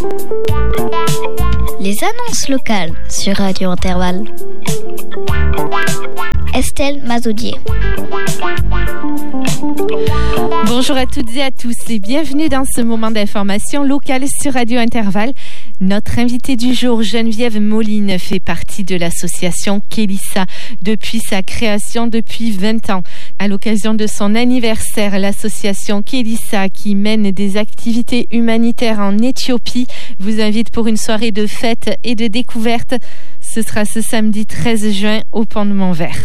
Les annonces locales sur Radio Intervalle. Estelle Mazaudier. Bonjour à toutes et à tous et bienvenue dans ce moment d'information locale sur Radio Intervalle. Notre invitée du jour, Geneviève Moline, fait partie de l'association Kélissa depuis sa création depuis 20 ans. À l'occasion de son anniversaire, l'association Kélissa, qui mène des activités humanitaires en Éthiopie, vous invite pour une soirée de fête et de découverte. Ce sera ce samedi 13 juin au Pont de Montvert.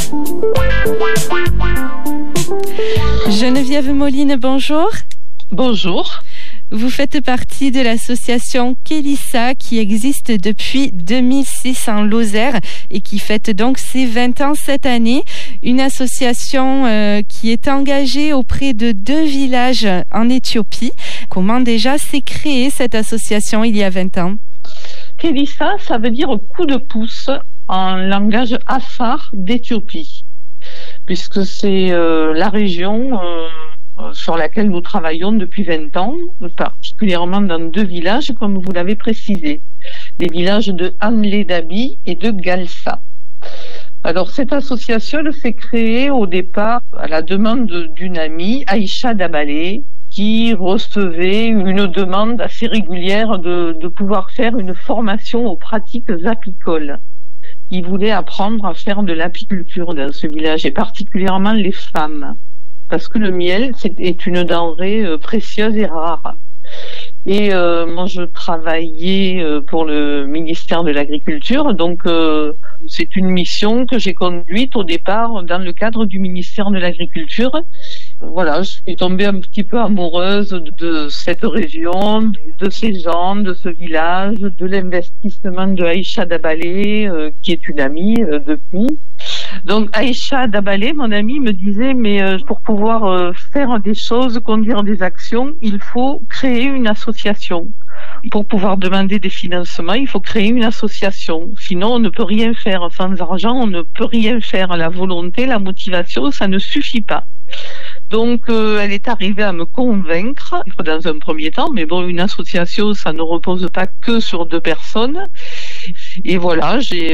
Geneviève Moline, bonjour. Bonjour. Vous faites partie de l'association Kélissa qui existe depuis 2006 en Lozère et qui fête donc ses 20 ans cette année. Une association qui est engagée auprès de 2 villages en Éthiopie. Comment déjà s'est créée cette association il y a 20 ans? Kélissa, ça veut dire coup de pouce en langage afar d'Éthiopie, puisque c'est la région sur laquelle nous travaillons depuis 20 ans, particulièrement dans 2 villages, comme vous l'avez précisé, les villages de Anle Dabi et de Galsa. Alors, cette association s'est créée au départ à la demande d'une amie, Aïcha Dabalé, qui recevait une demande assez régulière de pouvoir faire une formation aux pratiques apicoles. Il voulait apprendre à faire de l'apiculture dans ce village, et particulièrement les femmes, parce que le miel est une denrée précieuse et rare. Et moi, je travaillais pour le ministère de l'Agriculture, donc c'est une mission que j'ai conduite au départ dans le cadre du ministère de l'Agriculture. Voilà, je suis tombée un petit peu amoureuse de cette région, de ces gens, de ce village, de l'investissement de Aïcha Dabalé, qui est une amie depuis. Donc Aïcha Dabalé, mon amie, me disait, mais pour pouvoir faire des choses, conduire des actions, il faut créer une association. Pour pouvoir demander des financements, il faut créer une association. Sinon, on ne peut rien faire. Sans argent, on ne peut rien faire. La volonté, la motivation, ça ne suffit pas. Donc, elle est arrivée à me convaincre dans un premier temps, mais bon, une association, ça ne repose pas que sur 2 personnes. Et voilà, j'ai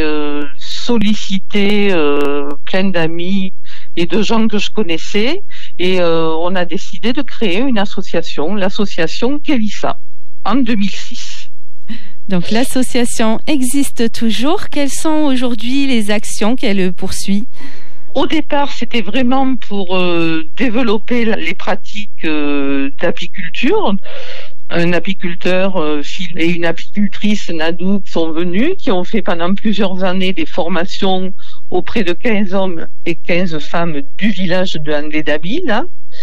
sollicité plein d'amis et de gens que je connaissais, et on a décidé de créer une association, l'association Kélissa, en 2006. Donc, l'association existe toujours. Quelles sont aujourd'hui les actions qu'elle poursuit ? Au départ, c'était vraiment pour développer les pratiques d'apiculture. Un apiculteur et une apicultrice, Nadou, sont venus, qui ont fait pendant plusieurs années des formations auprès de 15 hommes et 15 femmes du village de Anle Dabi, là.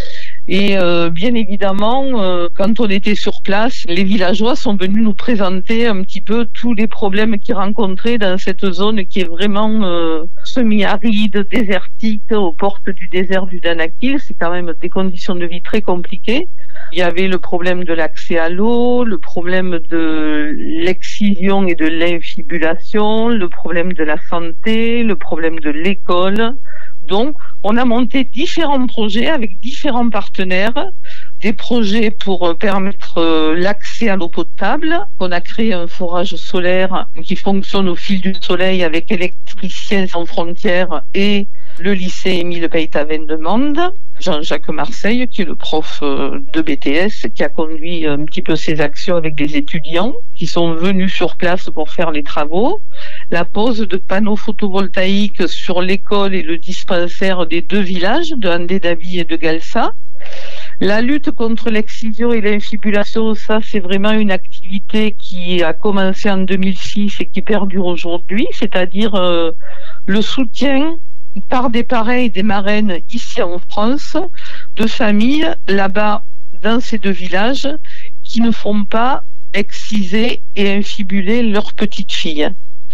Et bien évidemment, quand on était sur place, les villageois sont venus nous présenter un petit peu tous les problèmes qu'ils rencontraient dans cette zone qui est vraiment semi-aride, désertique, aux portes du désert du Danakil. C'est quand même des conditions de vie très compliquées. Il y avait le problème de l'accès à l'eau, le problème de l'excision et de l'infibulation, le problème de la santé, le problème de l'école. Donc, on a monté différents projets avec différents partenaires, des projets pour permettre l'accès à l'eau potable. On a créé un forage solaire qui fonctionne au fil du soleil avec Électriciens sans frontières et le lycée Émile Peytavin de Mende. Jean-Jacques Marseille, qui est le prof de BTS, qui a conduit un petit peu ces actions avec des étudiants qui sont venus sur place pour faire les travaux. La pose de panneaux photovoltaïques sur l'école et le dispensaire des 2 villages, de Anle Dabi et de Galsa. La lutte contre l'excision et l'infibulation, ça c'est vraiment une activité qui a commencé en 2006 et qui perdure aujourd'hui, c'est-à-dire le soutien par des parrains et des marraines ici en France, de familles là-bas dans ces 2 villages qui ne font pas exciser et infibuler leurs petites filles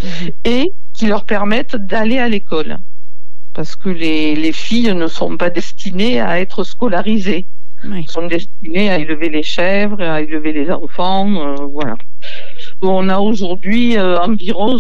et qui leur permettent d'aller à l'école. Parce que les filles ne sont pas destinées à être scolarisées. Oui. Elles sont destinées à élever les chèvres, à élever les enfants, voilà. On a aujourd'hui environ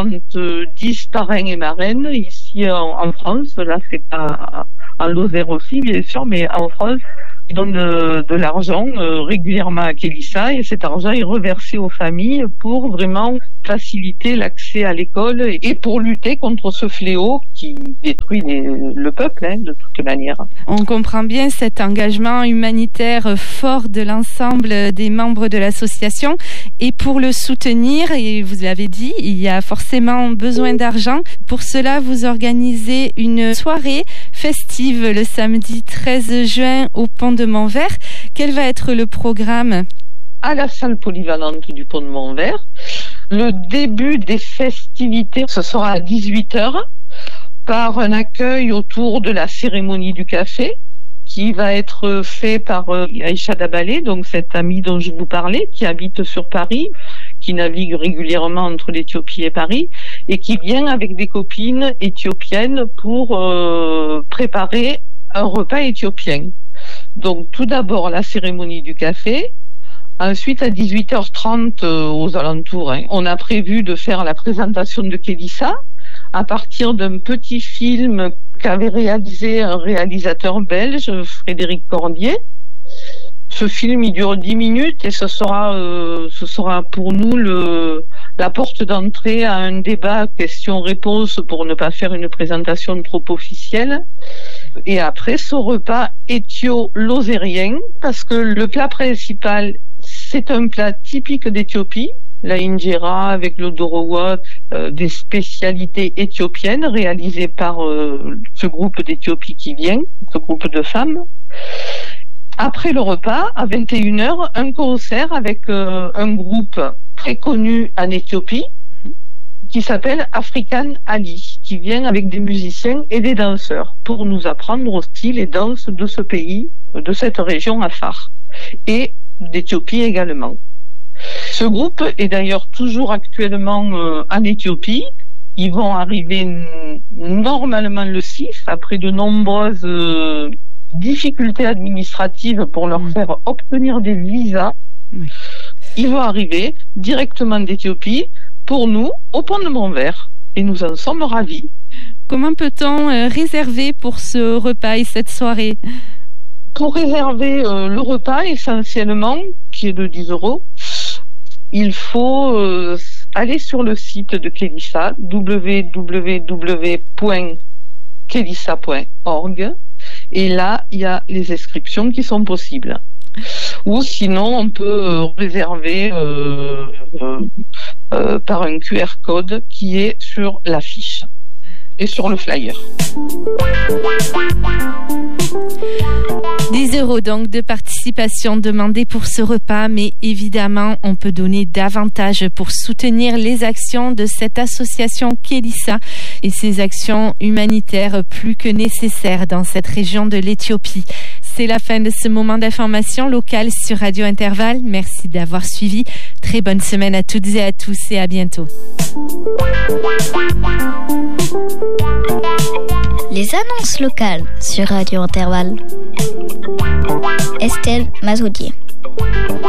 70 parrains et marraines ici en France. Là, c'est pas en Lozère aussi, bien sûr, mais en France, Ils donnent de l'argent régulièrement à Kélissa et cet argent est reversé aux familles pour vraiment faciliter l'accès à l'école et pour lutter contre ce fléau qui détruit le peuple de toute manière. On comprend bien cet engagement humanitaire fort de l'ensemble des membres de l'association et pour le soutenir, et vous l'avez dit, il y a forcément besoin d'argent. Pour cela, vous organisez une soirée festive le samedi 13 juin au Pont de Montvert. Quel va être le programme ? À la salle polyvalente du Pont de Montvert. Le début des festivités, ce sera à 18h par un accueil autour de la cérémonie du café qui va être fait par Aïcha Dabalé, donc cette amie dont je vous parlais, qui habite sur Paris, qui navigue régulièrement entre l'Éthiopie et Paris et qui vient avec des copines éthiopiennes pour préparer un repas éthiopien. Donc tout d'abord la cérémonie du café. Ensuite, à 18h30 aux alentours, on a prévu de faire la présentation de Kélissa à partir d'un petit film qu'avait réalisé un réalisateur belge, Frédéric Cordier. Ce film, il dure 10 minutes et ce sera pour nous la porte d'entrée à un débat questions-réponses pour ne pas faire une présentation trop officielle. Et après, ce repas éthio-lozérien, parce que le plat principal, c'est un plat typique d'Éthiopie, la injera avec le dorowat, des spécialités éthiopiennes réalisées par ce groupe d'Éthiopie qui vient, ce groupe de femmes. Après le repas, à 21h, un concert avec un groupe très connu en Éthiopie qui s'appelle African Ali, qui vient avec des musiciens et des danseurs pour nous apprendre aussi les danses de ce pays, de cette région Afar, et d'Éthiopie également. Ce groupe est d'ailleurs toujours actuellement en Éthiopie. Ils vont arriver normalement le 6, après de nombreuses difficultés administratives pour leur faire obtenir des visas. Oui. Ils vont arriver directement d'Éthiopie pour nous au Pont de Montvert et nous en sommes ravis. Comment peut-on réserver pour ce repas et cette soirée ? Pour réserver le repas essentiellement, qui est de 10 €, il faut aller sur le site de Kélissa, www.kelissa.org, et là, il y a les inscriptions qui sont possibles. Ou sinon, on peut réserver par un QR code qui est sur l'affiche et sur le flyer. 10 € donc de participation demandée pour ce repas, mais évidemment, on peut donner davantage pour soutenir les actions de cette association Kélissa et ses actions humanitaires plus que nécessaires dans cette région de l'Éthiopie. C'est la fin de ce moment d'information locale sur Radio Intervalle. Merci d'avoir suivi. Très bonne semaine à toutes et à tous et à bientôt. Les annonces locales sur Radio Intervalle. Estelle Mazoudier.